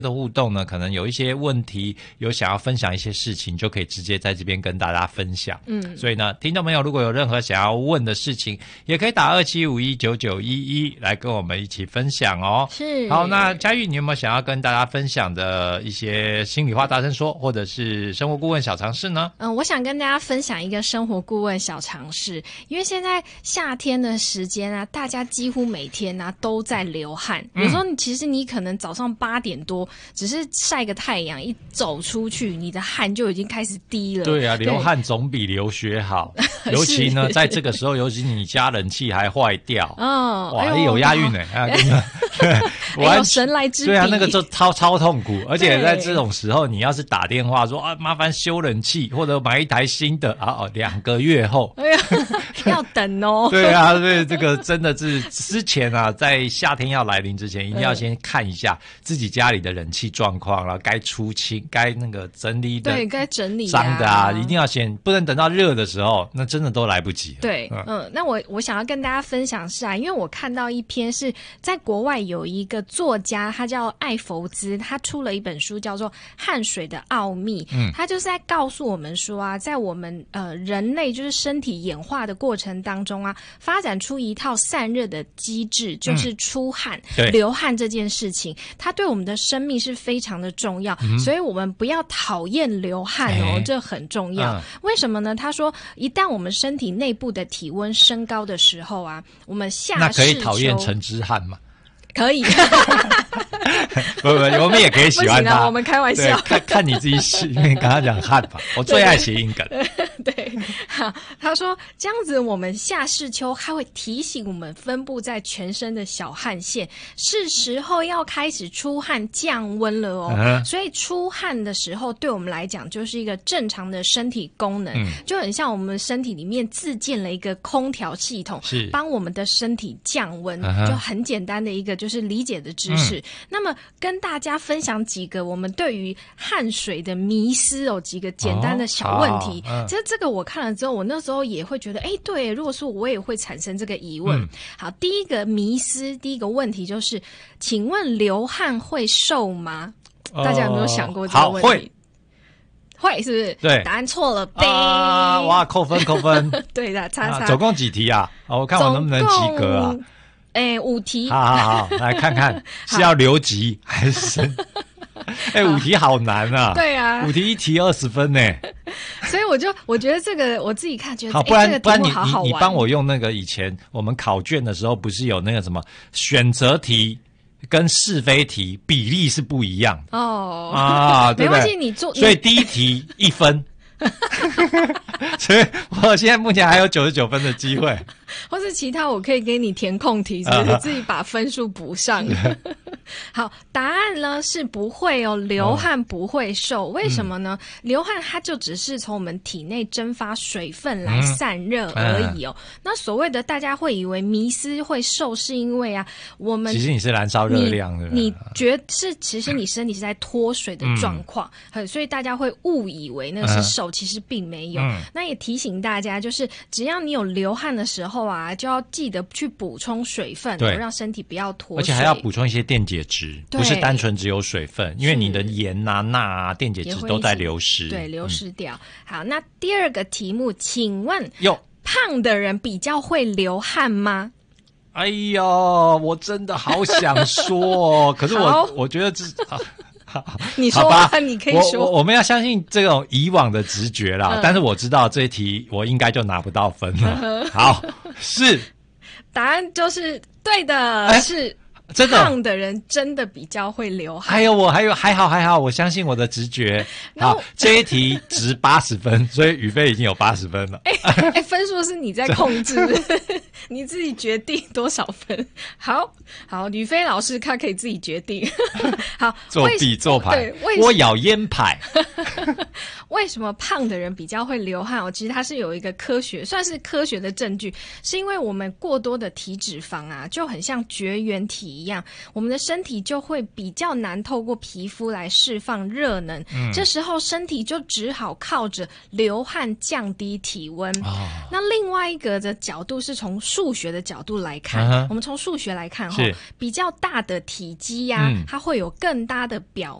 的互动呢，可能有一些问题，有想要分享一些事情，就可以直接在这边跟大家分享。所以呢，听众朋友如果有任何想要问的事情，也可以打27519911来跟我们一起分享哦。 是。 好，那佳玉，你有没有想要跟大家分享的一些心里话大声说，或者是生活顾问小常识呢？ 我想跟大家分享一个生活顾问小常识，因为现在夏天的时间啊，大家几乎每天啊都在流汗。有时候其实你可能早上8点多，只是晒个太阳，一走出去，你的汗就已经开始滴了。 对啊，流汗总比流血好。尤其呢，在这个时候，尤其你家冷气还坏掉，哇，有押韵呢。 我有神来之笔。 对啊，那个就超痛苦。而且在这种时候，你要是打电话说啊，麻烦修冷气，或者买一台新的2个月后， 要等哦。 对啊，所以这个真的是之前啊，在夏天要来临之前，一定要先看一下自己家里的冷气状况，然后该出清、该那个整理的， 对，该整理脏的啊，一定要先，不能等到热的时候，那真的都来不及了。 对，那我想要跟大家分享是啊，因为我看到一篇是在国外有一个作家，他叫艾佛兹，他出了一本书叫做《汗水的奥秘》，他就是在告诉我们说啊，在我们人类就是身体演化的过程当中啊，发展出一套散热的机制，就是出汗、流汗这件事情，它对我们的生命是非常的重要，所以我们不要讨厌流汗哦，这很重要。为什么呢？他说，一旦我们身体内部的体温升高的时候啊，我们夏那可以讨厌陈之汉吗？ 可以。 不，我们也可以喜欢他。 我们开玩笑， 看你自己心里面跟他讲汗吧。我最爱谐音梗。 对，好，他说这样子，我们夏视秋它会提醒我们分布在全身的小汗腺，是时候要开始出汗降温了哦。所以出汗的时候，对我们来讲就是一个正常的身体功能，就很像我们身体里面自建了一个空调系统，是帮我们的身体降温，就很简单的一个就是理解的知识。那么跟大家分享几个我们对于汗水的迷思几个简单的小问题。这个我看了之后，我那时候也会觉得，对，如果说我也会产生这个疑问。好，第一个迷思，第一个问题就是，请问流汗会瘦吗？大家有没有想过这个问题？会是不是？ 对， 答案错了。 哇，扣分。 对的，叉。 总共几题啊？我看我能不能及格啊 ？5题。 好，来看看是要留级还是？5题好难啊！ 对啊 ，5题1题20分呢。 所以我觉得这个我自己看觉得， 好，不然你帮我用那个以前我们考卷的时候，不是有那个什么选择题跟是非题比例是不一样的对不对？ 没关系，你做。 所以第一题1分。所以我现在目前还有99分的机会， 或是其他我可以给你填空题，就是自己把分数补上。好，答案呢是不会流汗不会瘦。为什么呢？流汗它就只是从我们体内蒸发水分来散热而已那所谓的大家会以为迷思会瘦，是因为啊，我们其实你是燃烧热量的， 你觉得是其实你身体是在脱水的状况，所以大家会误以为那个是瘦，其实并没有。那也提醒大家，就是只要你有流汗的时候啊，就要记得去补充水分，让身体不要脱水， 而且还要补充一些电解质，不是单纯只有水分，因为你的盐钠电解质都在流失， 对，流失掉。好，那第二个题目，请问胖的人比较会流汗吗？ 哎呦，我真的好想说可是我觉得你说吧，你可以说。 我们要相信这种以往的直觉啦，但是我知道这一题我应该就拿不到分了。好，是答案就是对的，是真的胖的人真的比较会流汗。 还好，我相信我的直觉。好，这一题值80分，所以宇飞已经有80分了。 分数是你在控制，你自己决定多少分。好，宇飞老师他可以自己决定。好， 作弊做牌，我咬烟牌。 为为什么胖的人比较会流汗其实它是有一个算是科学的证据，是因为我们过多的体脂肪啊，就很像绝缘体一样，我们的身体就会比较难透过皮肤来释放热能，这时候身体就只好靠着流汗降低体温。那另外一个的角度是从数学的角度来看，我们从数学来看比较大的体积它会有更大的表